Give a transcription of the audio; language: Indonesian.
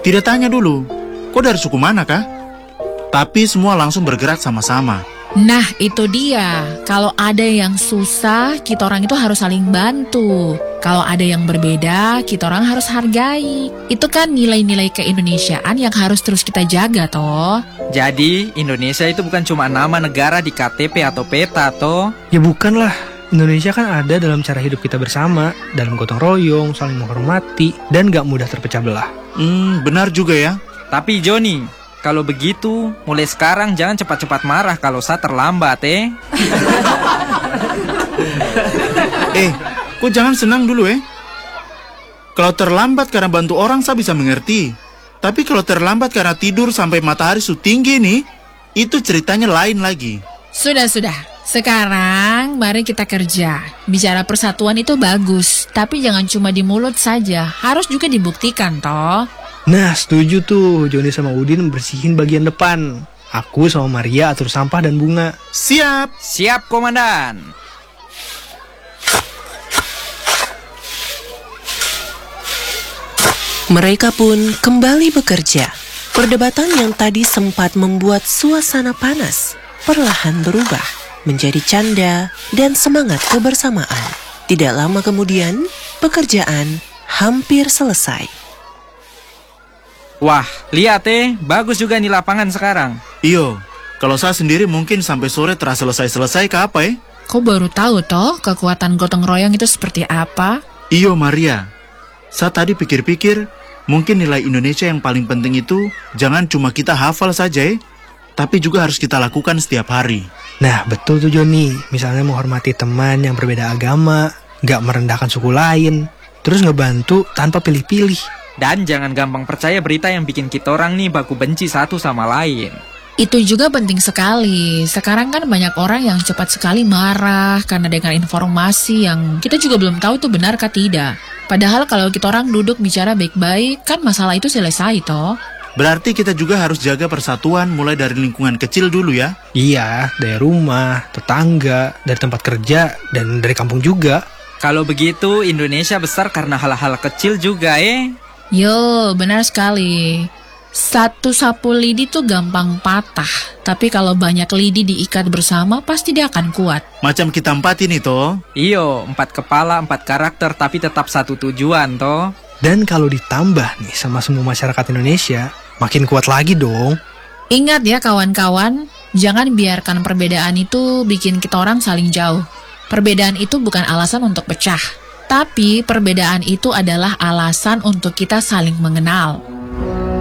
Tidak tanya dulu, kau dari suku mana kah? Tapi semua langsung bergerak sama-sama. Nah, itu dia. Kalau ada yang susah, kita orang itu harus saling bantu. Kalau ada yang berbeda, kita orang harus hargai. Itu kan nilai-nilai keindonesiaan yang harus terus kita jaga, toh. Jadi, Indonesia itu bukan cuma nama negara di KTP atau peta, toh? Ya bukanlah. Indonesia kan ada dalam cara hidup kita bersama, dalam gotong royong, saling menghormati, dan gak mudah terpecah belah. Benar juga ya. Tapi Joni, kalau begitu, mulai sekarang jangan cepat-cepat marah kalau saya terlambat, Kau jangan senang dulu Kalau terlambat karena bantu orang saya bisa mengerti. Tapi kalau terlambat karena tidur sampai matahari sudah tinggi nih, itu ceritanya lain lagi. Sudah. Sekarang mari kita kerja. Bicara persatuan itu bagus, tapi jangan cuma di mulut saja. Harus juga dibuktikan, toh. Nah, setuju tuh. Joni sama Udin bersihin bagian depan. Aku sama Maria atur sampah dan bunga. Siap. Siap, Komandan. Mereka pun kembali bekerja. Perdebatan yang tadi sempat membuat suasana panas perlahan berubah menjadi canda dan semangat kebersamaan. Tidak lama kemudian, pekerjaan hampir selesai. Wah, lihat bagus juga nih lapangan sekarang. Iyo, kalau saya sendiri mungkin sampai sore terasa selesai ke apa Kau baru tahu toh kekuatan gotong royong itu seperti apa? Iyo Maria, saya tadi pikir-pikir mungkin nilai Indonesia yang paling penting itu jangan cuma kita hafal saja tapi juga harus kita lakukan setiap hari. Nah, betul tuh Joni. Misalnya menghormati teman yang berbeda agama, gak merendahkan suku lain, terus ngebantu tanpa pilih-pilih. Dan jangan gampang percaya berita yang bikin kita orang nih baku benci satu sama lain. Itu juga penting sekali. Sekarang kan banyak orang yang cepat sekali marah karena dengan informasi yang kita juga belum tahu itu benar kah tidak. Padahal kalau kita orang duduk bicara baik-baik, kan masalah itu selesai toh. Berarti kita juga harus jaga persatuan mulai dari lingkungan kecil dulu ya. Iya, dari rumah, tetangga, dari tempat kerja, dan dari kampung juga. Kalau begitu, Indonesia besar karena hal-hal kecil juga Yo, benar sekali. Satu sapu lidi tuh gampang patah. Tapi kalau banyak lidi diikat bersama, pasti dia akan kuat. Macam kita 4 ini toh. Iyo, 4 kepala, 4 karakter, tapi tetap satu tujuan toh. Dan kalau ditambah nih sama semua masyarakat Indonesia, makin kuat lagi dong. Ingat ya kawan-kawan, jangan biarkan perbedaan itu bikin kita orang saling jauh. Perbedaan itu bukan alasan untuk pecah, tapi perbedaan itu adalah alasan untuk kita saling mengenal.